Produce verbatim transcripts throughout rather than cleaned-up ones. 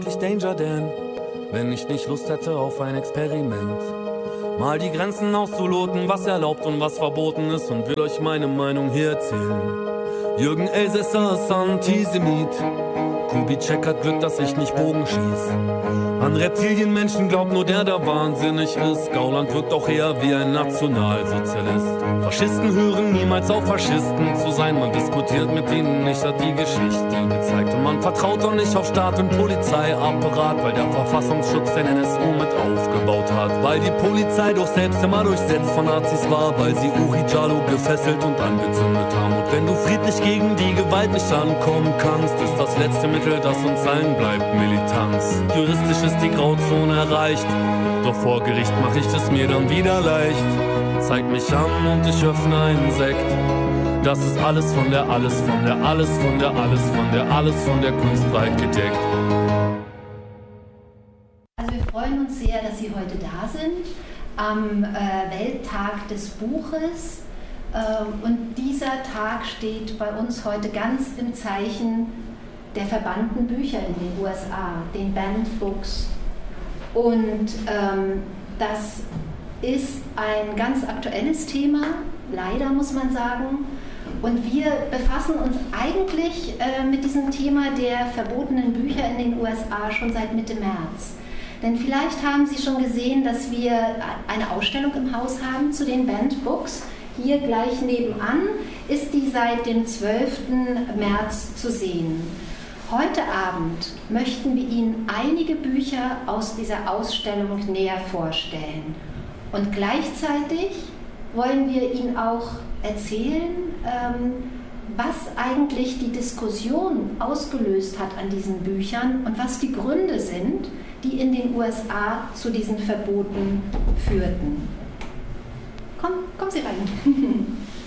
Ich Danger Dan, wenn ich nicht Lust hätte auf ein Experiment. Mal die Grenzen auszuloten, was erlaubt und was verboten ist, und will euch meine Meinung hier erzählen. Jürgen Elsässer ist Antisemit. Kubitschek hat Glück, dass ich nicht Bogen schieß. An Reptilienmenschen glaubt nur der, der wahnsinnig ist. Gauland wirkt auch eher wie ein Nationalsozialist. Faschisten hören niemals auf, Faschisten zu sein. Man diskutiert mit ihnen nicht, hat die Geschichte gezeigt. Und man vertraut auch nicht auf Staat und Polizeiapparat, weil der Verfassungsschutz den N S U mit aufgebaut hat. Weil die Polizei doch selbst immer durchsetzt von Nazis war, weil sie Uri Jallo gefesselt und angezündet haben. Und wenn du friedlich gegen die Gewalt nicht ankommen kannst, ist das letzte Mittel, das uns allen bleibt, Militanz. Juristisch ist die Grauzone erreicht, doch vor Gericht mach ich es mir dann wieder leicht. Zeig mich an und ich öffne einen Sekt. Das ist alles von der, alles von der, alles von der, alles von der, alles von der Kunstwelt gedeckt. Also wir freuen uns sehr, dass Sie heute da sind, am äh, Welttag des Buches. Äh, und dieser Tag steht bei uns heute ganz im Zeichen der verbannten Bücher in den U S A, den Banned Books. Und ähm, das ist ein ganz aktuelles Thema, leider muss man sagen. Und wir befassen uns eigentlich äh, mit diesem Thema der verbotenen Bücher in den U S A schon seit Mitte März. Denn vielleicht haben Sie schon gesehen, dass wir eine Ausstellung im Haus haben zu den Banned Books. Hier gleich nebenan ist die seit dem zwölften März zu sehen. Heute Abend möchten wir Ihnen einige Bücher aus dieser Ausstellung näher vorstellen. Und gleichzeitig wollen wir Ihnen auch erzählen, ähm, was eigentlich die Diskussion ausgelöst hat an diesen Büchern und was die Gründe sind, die in den U S A zu diesen Verboten führten. Komm, kommen Sie rein.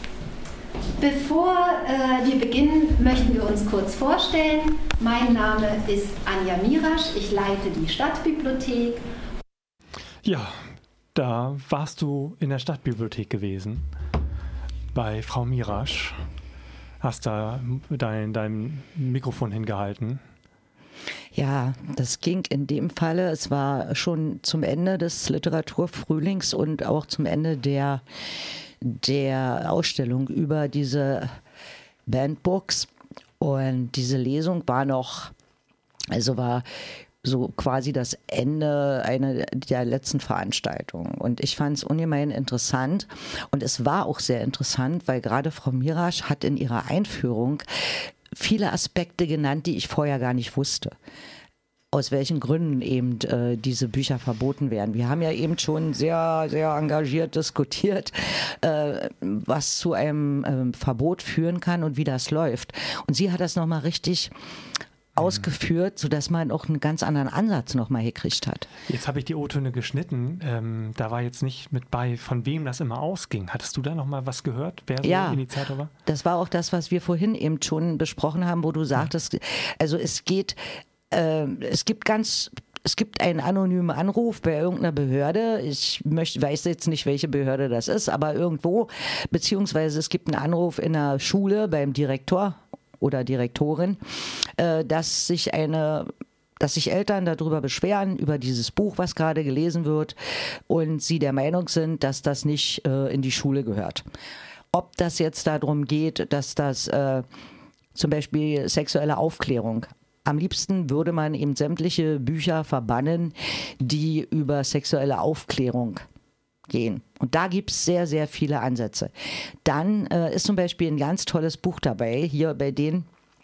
Bevor äh, wir beginnen, möchten wir uns kurz vorstellen. Mein Name ist Anja Mirasch, ich leite die Stadtbibliothek. Ja, da warst du in der Stadtbibliothek gewesen, bei Frau Mirasch. Hast da dein, dein Mikrofon hingehalten. Ja, das ging in dem Falle. Es war schon zum Ende des Literaturfrühlings und auch zum Ende der, der Ausstellung über diese Banned Books. Und diese Lesung war noch, also war so quasi das Ende einer der letzten Veranstaltungen. Und ich fand es ungemein interessant. Und es war auch sehr interessant, weil gerade Frau Mirasch hat in ihrer Einführung viele Aspekte genannt, die ich vorher gar nicht wusste. Aus welchen Gründen eben äh, diese Bücher verboten werden. Wir haben ja eben schon sehr, sehr engagiert diskutiert, äh, was zu einem äh, Verbot führen kann und wie das läuft. Und sie hat das nochmal richtig ausgeführt, sodass man auch einen ganz anderen Ansatz nochmal gekriegt hat. Jetzt habe ich die O-Töne geschnitten. Ähm, da war jetzt nicht mit bei, von wem das immer ausging. Hattest du da nochmal was gehört, wer so ja, Initiator war? Das war auch das, was wir vorhin eben schon besprochen haben, wo du sagtest, also es geht, äh, es gibt ganz... Es gibt einen anonymen Anruf bei irgendeiner Behörde. Ich möchte, weiß jetzt nicht, welche Behörde das ist, aber irgendwo, beziehungsweise es gibt einen Anruf in der Schule beim Direktor oder Direktorin, äh, dass sich eine, dass sich Eltern darüber beschweren, über dieses Buch, was gerade gelesen wird, und sie der Meinung sind, dass das nicht äh, in die Schule gehört. Ob das jetzt darum geht, dass das äh, zum Beispiel sexuelle Aufklärung, am liebsten würde man eben sämtliche Bücher verbannen, die über sexuelle Aufklärung gehen. Und da gibt es sehr, sehr viele Ansätze. Dann äh, ist zum Beispiel ein ganz tolles Buch dabei, hier bei denen,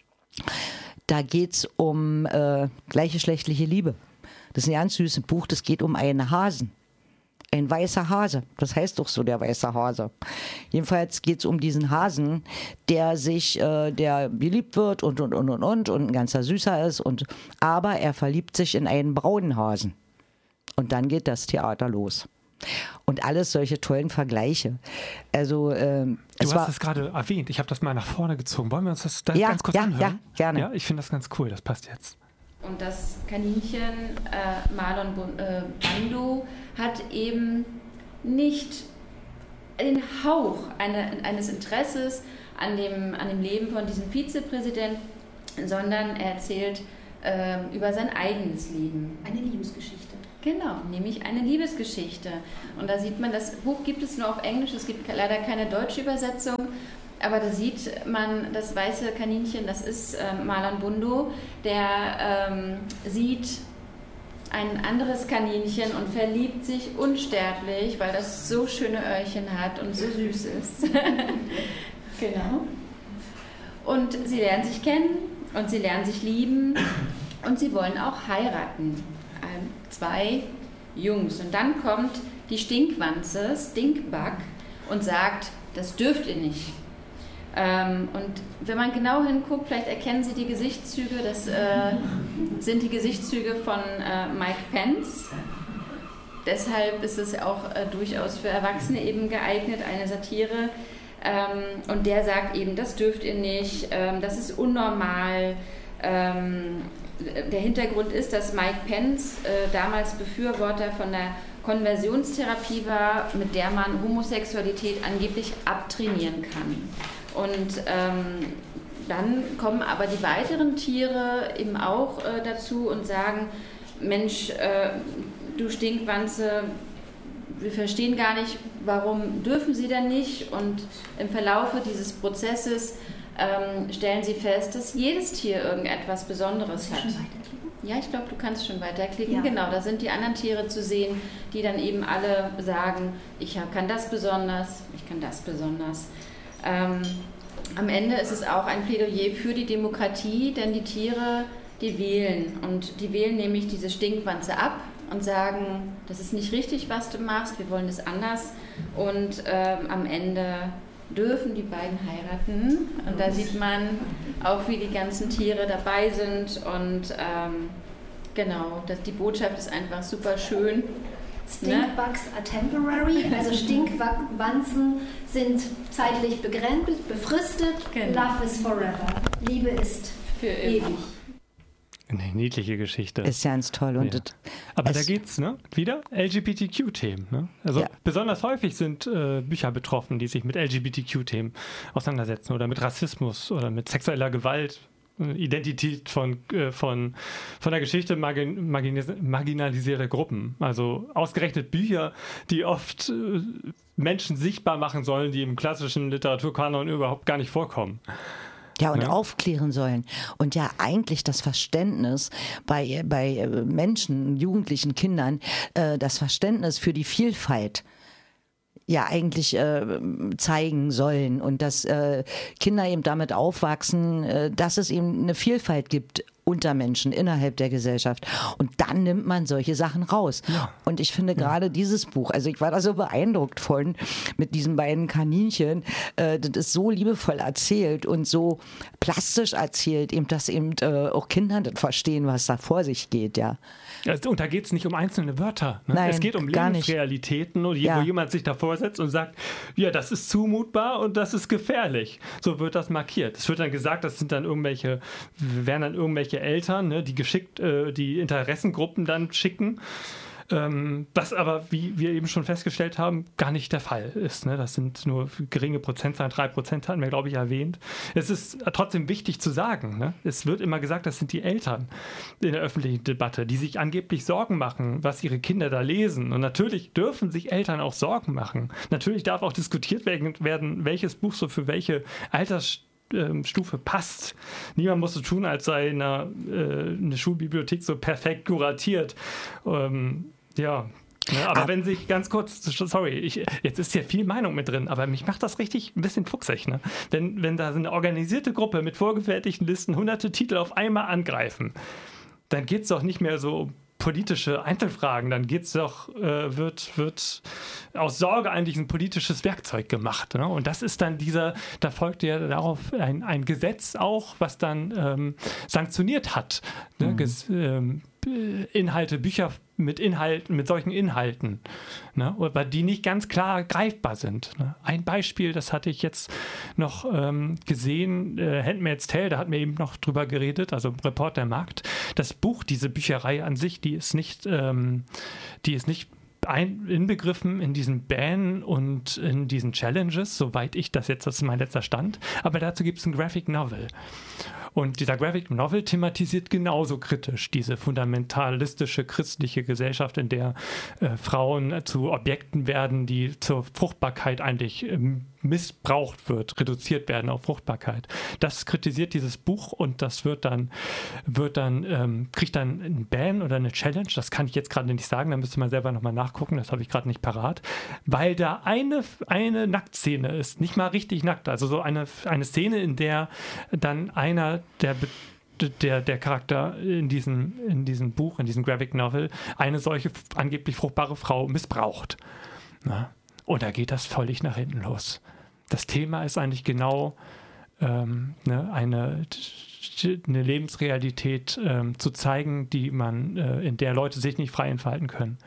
da geht es um äh, gleichgeschlechtliche Liebe. Das ist ein ganz süßes Buch, das geht um einen Hasen. Ein weißer Hase, das heißt doch so, der weiße Hase. Jedenfalls geht es um diesen Hasen, der sich, äh, der geliebt wird und, und, und, und, und, und ein ganzer Süßer ist, und, aber er verliebt sich in einen braunen Hasen. Und dann geht das Theater los. Und alles solche tollen Vergleiche. Also, ähm, du es hast war, es gerade erwähnt, ich habe das mal nach vorne gezogen. Wollen wir uns das da ja, ganz kurz ja, anhören? Ja, gerne. Ja, ich finde das ganz cool, das passt jetzt. Und das Kaninchen äh, Marlon äh, Brando hat eben nicht den Hauch eine, eines Interesses an dem, an dem Leben von diesem Vizepräsidenten, sondern er erzählt ähm, über sein eigenes Leben. Eine Liebesgeschichte. Genau, nämlich eine Liebesgeschichte. Und da sieht man, das Buch gibt es nur auf Englisch, es gibt leider keine deutsche Übersetzung, aber da sieht man das weiße Kaninchen, das ist äh, Marlon Bundo, der ähm, sieht ein anderes Kaninchen und verliebt sich unsterblich, weil das so schöne Öhrchen hat und so süß ist. Genau. Und sie lernen sich kennen und sie lernen sich lieben und sie wollen auch heiraten. Ähm, zwei Jungs. Und dann kommt die Stinkwanze, Stinkbug, und sagt, das dürft ihr nicht. Ähm, und wenn man genau hinguckt, vielleicht erkennen Sie die Gesichtszüge, das äh, sind die Gesichtszüge von äh, Mike Pence. Deshalb ist es auch äh, durchaus für Erwachsene eben geeignet, eine Satire. Ähm, und der sagt eben, das dürft ihr nicht, ähm, das ist unnormal. Ähm, der Hintergrund ist, dass Mike Pence äh, damals Befürworter von der Konversionstherapie war, mit der man Homosexualität angeblich abtrainieren kann. Und ähm, dann kommen aber die weiteren Tiere eben auch äh, dazu und sagen, Mensch, äh, du Stinkwanze, wir verstehen gar nicht, warum dürfen sie denn nicht? Und im Verlaufe dieses Prozesses ähm, stellen sie fest, dass jedes Tier irgendetwas Besonderes hat. Ja, ich glaube, du kannst schon weiterklicken. Ja. Genau, da sind die anderen Tiere zu sehen, die dann eben alle sagen, ich kann das besonders, ich kann das besonders. Ähm, am Ende ist es auch ein Plädoyer für die Demokratie, denn die Tiere, die wählen. Und die wählen nämlich diese Stinkwanze ab und sagen, das ist nicht richtig, was du machst, wir wollen das anders. Und ähm, am Ende dürfen die beiden heiraten. Und da sieht man auch, wie die ganzen Tiere dabei sind. Und ähm, genau, das, die Botschaft ist einfach super schön. Stinkbugs are temporary, also Stinkwanzen sind zeitlich begrenzt, befristet. Genau. Love is forever. Liebe ist für ewig. Eine niedliche Geschichte. Ist ganz toll. Und ja. das, Aber da geht's, ne? Wieder L G B T Q-Themen. Ne? Also ja. besonders häufig sind äh, Bücher betroffen, die sich mit L G B T Q-Themen auseinandersetzen oder mit Rassismus oder mit sexueller Gewalt, Identität von, äh, von, von der Geschichte margin, marginis, marginalisierter Gruppen. Also ausgerechnet Bücher, die oft äh, Menschen sichtbar machen sollen, die im klassischen Literaturkanon überhaupt gar nicht vorkommen. Ja, und ja. aufklären sollen. Und ja, eigentlich das Verständnis bei, bei Menschen, Jugendlichen, Kindern, äh, das Verständnis für die Vielfalt ja eigentlich äh, zeigen sollen und dass äh, Kinder eben damit aufwachsen, äh, dass es eben eine Vielfalt gibt unter Menschen, innerhalb der Gesellschaft. Und dann nimmt man solche Sachen raus. Ja. Und ich finde gerade ja. dieses Buch, also ich war da so beeindruckt von, mit diesen beiden Kaninchen, äh, das ist so liebevoll erzählt und so plastisch erzählt, eben, dass eben äh, auch Kinder das verstehen, was da vor sich geht, ja. Und da geht es nicht um einzelne Wörter. Ne? Nein, es geht um Lebensrealitäten, und ja. wo jemand sich davor setzt und sagt, ja, das ist zumutbar und das ist gefährlich. So wird das markiert. Es wird dann gesagt, das sind dann irgendwelche, werden dann irgendwelche Eltern, ne, die geschickt, äh, die Interessengruppen dann schicken. Ähm, was aber, wie wir eben schon festgestellt haben, gar nicht der Fall ist. Ne? Das sind nur geringe Prozentzahlen, drei Prozent hatten wir, glaube ich, erwähnt. Es ist trotzdem wichtig zu sagen, ne? Es wird immer gesagt, das sind die Eltern in der öffentlichen Debatte, die sich angeblich Sorgen machen, was ihre Kinder da lesen. Und natürlich dürfen sich Eltern auch Sorgen machen. Natürlich darf auch diskutiert werden, welches Buch so für welche Alters Stufe passt. Niemand muss so tun, als sei eine, äh, eine Schulbibliothek so perfekt kuratiert. Ähm, ja, ja, aber ah. wenn sich ganz kurz, sorry, ich, jetzt ist hier viel Meinung mit drin, aber mich macht das richtig ein bisschen fuchsig, ne? Wenn, wenn da so eine organisierte Gruppe mit vorgefertigten Listen hunderte Titel auf einmal angreifen, dann geht es doch nicht mehr so um politische Einzelfragen, dann geht's doch, äh, wird, wird aus Sorge eigentlich ein politisches Werkzeug gemacht. Ne? Und das ist dann dieser, da folgt ja darauf ein, ein Gesetz auch, was dann ähm, sanktioniert hat. Ne? Mhm. Ges, ähm, Inhalte, Bücher mit Inhalten, mit solchen Inhalten, ne? Aber die nicht ganz klar greifbar sind. Ne? Ein Beispiel, das hatte ich jetzt noch ähm, gesehen, äh, Handmaid's Tale, da hatten wir eben noch drüber geredet, also Report der Markt. Das Buch, diese Bücherei an sich, die ist nicht, ähm, die ist nicht ein, inbegriffen in diesen Ban und in diesen Challenges, soweit ich das jetzt, das ist mein letzter Stand, aber dazu gibt es ein Graphic Novel. Und dieser Graphic Novel thematisiert genauso kritisch diese fundamentalistische christliche Gesellschaft, in der äh, Frauen zu Objekten werden, die zur Fruchtbarkeit eigentlich ähm, missbraucht wird, reduziert werden auf Fruchtbarkeit. Das kritisiert dieses Buch und das wird dann, wird dann ähm, kriegt dann ein Ban oder eine Challenge, das kann ich jetzt gerade nicht sagen, da müsste man selber nochmal nachgucken, das habe ich gerade nicht parat, weil da eine, eine Nacktszene ist, nicht mal richtig nackt, also so eine, eine Szene, in der dann einer der Der, der Charakter in diesem, in diesem Buch, in diesem Graphic Novel, eine solche angeblich fruchtbare Frau missbraucht. Na? Und da geht das völlig nach hinten los. Das Thema ist eigentlich genau ähm, ne, eine, eine Lebensrealität ähm, zu zeigen, die man, äh, in der Leute sich nicht frei entfalten können.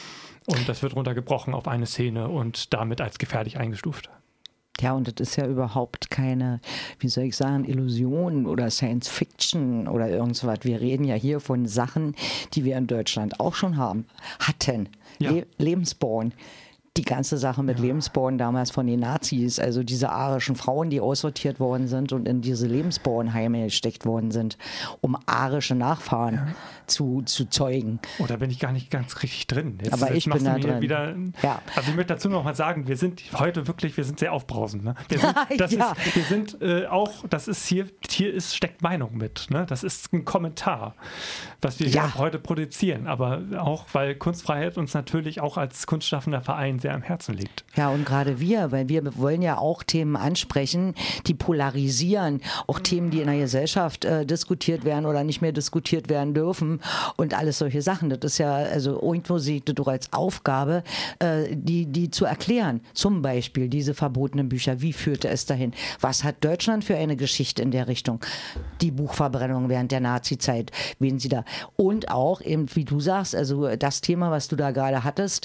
Und das wird runtergebrochen auf eine Szene und damit als gefährlich eingestuft. Ja, und das ist ja überhaupt keine, wie soll ich sagen, Illusion oder Science Fiction oder irgend so was. Wir reden ja hier von Sachen, die wir in Deutschland auch schon haben, hatten. Ja. Le- Lebensborn. Die ganze Sache mit ja. Lebensborn damals von den Nazis, also diese arischen Frauen, die aussortiert worden sind und in diese Lebensbornheime gesteckt worden sind, um arische Nachfahren ja. zu, zu zeugen. Oh, da bin ich gar nicht ganz richtig drin. Jetzt, Aber jetzt ich bin da drin. Wieder, ja. Also ich möchte dazu noch mal sagen, wir sind heute wirklich, wir sind sehr aufbrausend. Ne? Wir sind, das ja. ist, wir sind äh, auch, das ist hier, hier ist, steckt Meinung mit. Ne? Das ist ein Kommentar, was wir ja. heute produzieren. Aber auch, weil Kunstfreiheit uns natürlich auch als kunstschaffender Verein sehr am Herzen liegt. Ja, und gerade wir, weil wir wollen ja auch Themen ansprechen, die polarisieren, auch Themen, die in der Gesellschaft äh, diskutiert werden oder nicht mehr diskutiert werden dürfen und alles solche Sachen. Das ist ja, also irgendwo sehe ich das doch als Aufgabe, äh, die, die zu erklären. Zum Beispiel diese verbotenen Bücher, wie führte es dahin? Was hat Deutschland für eine Geschichte in der Richtung? Die Buchverbrennung während der Nazizeit, wen sie da. Und auch eben, wie du sagst, also das Thema, was du da gerade hattest,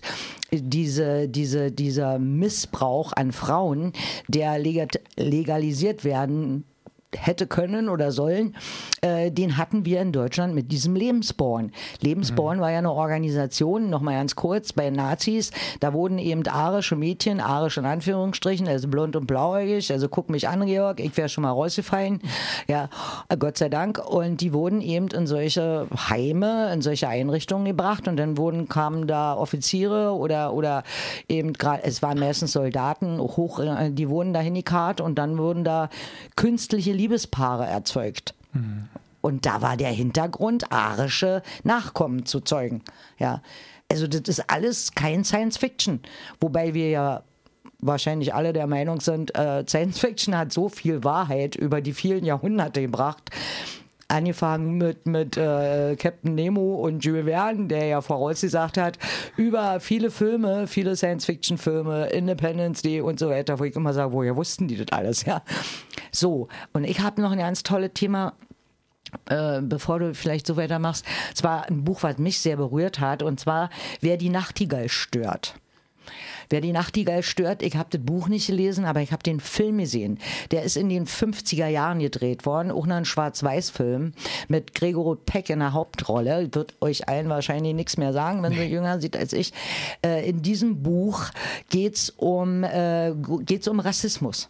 diese, diese, dieser Missbrauch an Frauen, der legalisiert werden hätte können oder sollen, äh, den hatten wir in Deutschland mit diesem Lebensborn. Lebensborn mhm. war ja eine Organisation, nochmal ganz kurz, bei Nazis, da wurden eben arische Mädchen, arisch in Anführungsstrichen, also blond und blauäugig, also guck mich an, Georg, ich wäre schon mal rausgefallen, ja, Gott sei Dank, und die wurden eben in solche Heime, in solche Einrichtungen gebracht und dann wurden, kamen da Offiziere oder, oder eben gerade, es waren meistens Soldaten, hoch, die wurden da hingekarrt und dann wurden da künstliche Liebespaare erzeugt. Mhm. Und da war der Hintergrund, arische Nachkommen zu zeugen. Ja, also das ist alles kein Science Fiction. Wobei wir ja wahrscheinlich alle der Meinung sind, äh, Science Fiction hat so viel Wahrheit über die vielen Jahrhunderte gebracht. Angefangen mit, mit äh, Captain Nemo und Jules Verne, der ja vorausgesagt hat, über viele Filme, viele Science-Fiction-Filme, Independence Day und so weiter, wo ich immer sage, woher wussten die das alles, ja. So, und ich habe noch ein ganz tolles Thema, äh, bevor du vielleicht so weitermachst. Es war ein Buch, was mich sehr berührt hat, und zwar Wer die Nachtigall stört. Wer die Nachtigall stört, ich habe das Buch nicht gelesen, aber ich habe den Film gesehen. Der ist in den fünfziger Jahren gedreht worden, auch noch ein Schwarz-Weiß-Film mit Gregory Peck in der Hauptrolle. Wird euch allen wahrscheinlich nichts mehr sagen, wenn ihr jünger seid als ich. Äh, in diesem Buch geht es um, äh, geht's um Rassismus.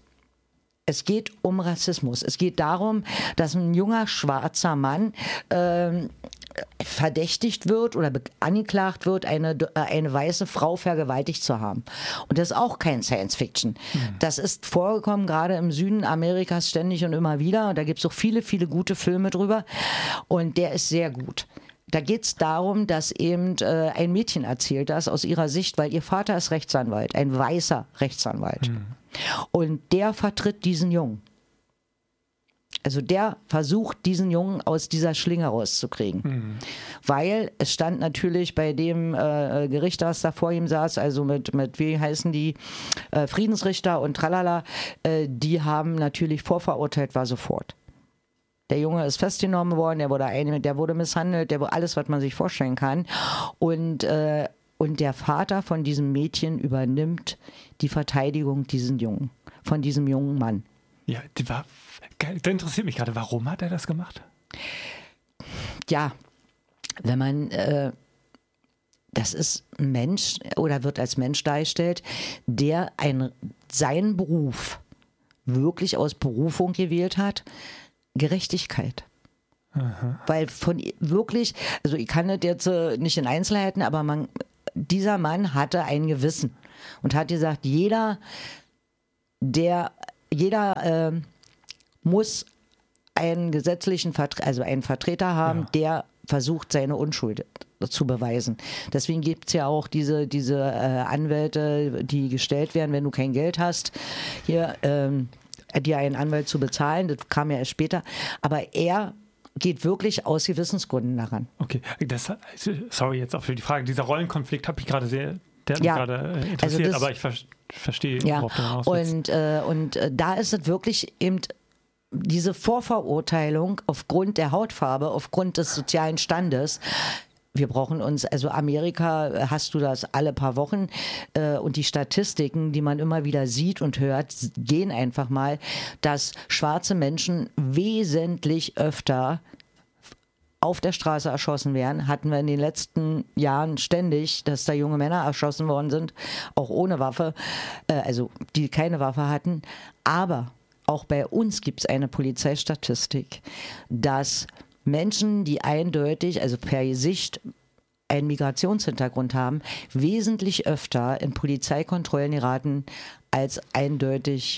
Es geht um Rassismus. Es geht darum, dass ein junger schwarzer Mann äh, verdächtigt wird oder angeklagt wird, eine, eine weiße Frau vergewaltigt zu haben. Und das ist auch kein Science-Fiction. Mhm. Das ist vorgekommen, gerade im Süden Amerikas ständig und immer wieder. Und da gibt es auch viele, viele gute Filme drüber. Und der ist sehr gut. Da geht es darum, dass eben äh, ein Mädchen erzählt das aus ihrer Sicht, weil ihr Vater ist Rechtsanwalt, ein weißer Rechtsanwalt. Mhm. Und der vertritt diesen Jungen. Also der versucht, diesen Jungen aus dieser Schlinge rauszukriegen. Mhm. Weil es stand natürlich bei dem äh, Gericht, das da vor ihm saß, also mit, mit wie heißen die, äh, Friedensrichter und tralala, äh, die haben natürlich vorverurteilt, war sofort. Der Junge ist festgenommen worden, der wurde, ein, der wurde misshandelt, der wurde alles, was man sich vorstellen kann. Und, äh, und der Vater von diesem Mädchen übernimmt die Verteidigung diesen Jungen, von diesem jungen Mann. Ja, die war, das interessiert mich gerade. Warum hat er das gemacht? Ja, wenn man, äh, das ist ein Mensch oder wird als Mensch dargestellt, der ein, seinen Beruf wirklich aus Berufung gewählt hat, Gerechtigkeit. Aha. Weil von wirklich, also ich kann das jetzt äh, nicht in Einzelheiten, aber man, dieser Mann hatte ein Gewissen und hat gesagt, jeder, der, jeder äh, muss einen gesetzlichen Vertreter, also einen Vertreter haben, Ja. der versucht, seine Unschuld zu beweisen. Deswegen gibt es ja auch diese, diese äh, Anwälte, die gestellt werden, wenn du kein Geld hast, hier ähm, dir einen Anwalt zu bezahlen. Das kam ja erst später. Aber er geht wirklich aus Gewissensgründen daran. Okay, das, sorry jetzt auch für die Frage. Dieser Rollenkonflikt habe ich gerade sehr, der hat Ja. mich gerade äh, Also interessiert, das- aber ich ver verstehe, Ja, worauf du hinaus willst. und, äh, und äh, da ist es wirklich eben diese Vorverurteilung aufgrund der Hautfarbe, aufgrund des sozialen Standes. Wir brauchen uns, also Amerika äh, hast du das alle paar Wochen äh, und die Statistiken, die man immer wieder sieht und hört, s- gehen einfach mal, dass schwarze Menschen wesentlich öfter auf der Straße erschossen werden. Hatten wir in den letzten Jahren ständig, dass da junge Männer erschossen worden sind, auch ohne Waffe, äh, also die keine Waffe hatten. Aber auch bei uns gibt es eine Polizeistatistik, dass Menschen, die eindeutig, also per Sicht einen Migrationshintergrund haben, wesentlich öfter in Polizeikontrollen geraten als eindeutig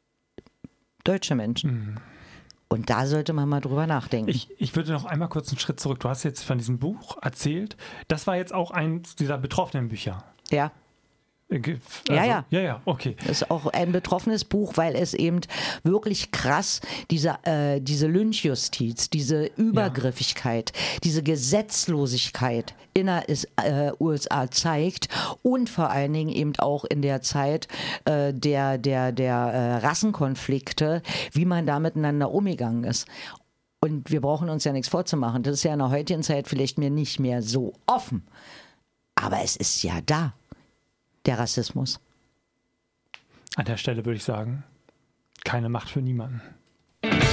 deutsche Menschen. Und da sollte man mal drüber nachdenken. Ich, ich würde noch einmal kurz einen Schritt zurück. Du hast jetzt von diesem Buch erzählt. Das war jetzt auch eins dieser betroffenen Bücher. ja. Äh, ge- Ja, ja. Ja, ja, okay. Das ist auch ein betroffenes Buch, weil es eben wirklich krass diese, äh, diese Lynchjustiz, diese Übergriffigkeit, diese Gesetzlosigkeit in der äh, U S A zeigt und vor allen Dingen eben auch in der Zeit äh, der, der, der äh, Rassenkonflikte, wie man da miteinander umgegangen ist. Und wir brauchen uns ja nichts vorzumachen. Das ist ja in der heutigen Zeit vielleicht mir nicht mehr so offen. Aber es ist ja da. Der Rassismus. An der Stelle würde ich sagen, keine Macht für niemanden.